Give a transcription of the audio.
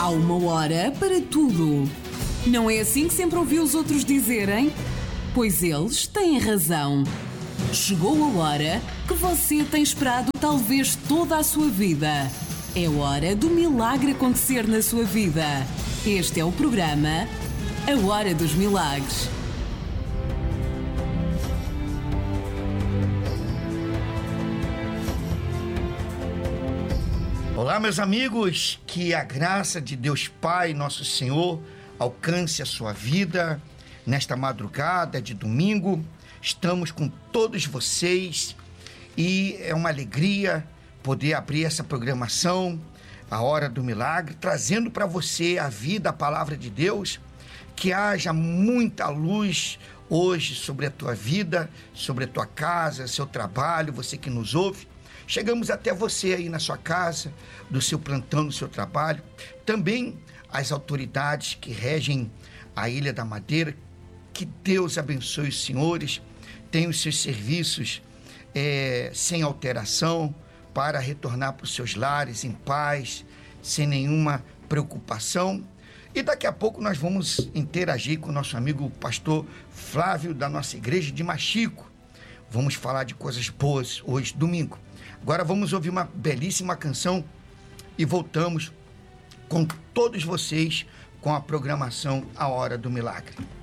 Há uma hora para tudo. Não é assim que sempre ouvi os outros dizerem? Pois eles têm razão. Chegou a hora que você tem esperado talvez toda a sua vida. É hora do milagre acontecer na sua vida. Este é o programa A Hora dos Milagres. Olá, meus amigos, que a graça de Deus Pai, nosso Senhor, alcance a sua vida nesta madrugada de domingo. Estamos com todos vocês e é uma alegria poder abrir essa programação, a Hora do Milagre, trazendo para você a vida, a palavra de Deus, que haja muita luz hoje sobre a tua vida, sobre a tua casa, seu trabalho, você que nos ouve. Chegamos até você aí na sua casa, do seu plantão, do seu trabalho. Também as autoridades que regem a Ilha da Madeira. Que Deus abençoe os senhores. Tenham os seus serviços sem alteração para retornar para os seus lares em paz, sem nenhuma preocupação. E daqui a pouco nós vamos interagir com o nosso amigo pastor Flávio da nossa igreja de Machico. Vamos falar de coisas boas hoje, domingo. Agora vamos ouvir uma belíssima canção e voltamos com todos vocês com a programação A Hora do Milagre.